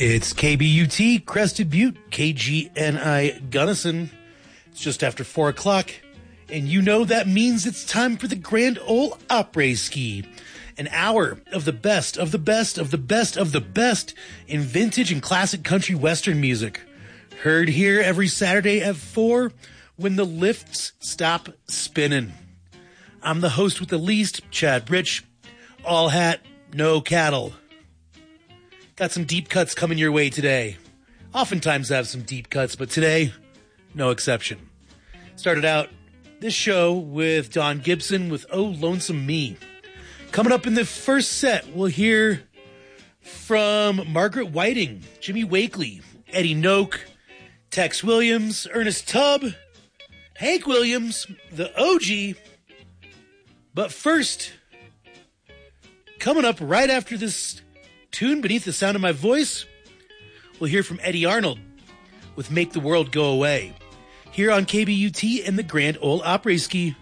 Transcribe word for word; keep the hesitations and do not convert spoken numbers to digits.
It's K B U T, Crested Butte, K G N I Gunnison. It's just after four o'clock, and you know that means it's time for the Grand Ole Opry Ski. An hour of the best, of the best, of the best, of the best in vintage and classic country western music. Heard here every Saturday at four when the lifts stop spinning. I'm the host with the least, Chad Rich. All hat, no cattle. Got some deep cuts coming your way today. Oftentimes I have some deep cuts, but today, no exception. Started out this show with Don Gibson with Oh Lonesome Me. Coming up in the first set, we'll hear from Margaret Whiting, Jimmy Wakely, Eddie Noak, Tex Williams, Ernest Tubb, Hank Williams, the O G. But first, coming up right after this tune beneath the sound of my voice, we'll hear from Eddie Arnold with Make the World Go Away, here on K B U T and the Grand Ole Opry Ski.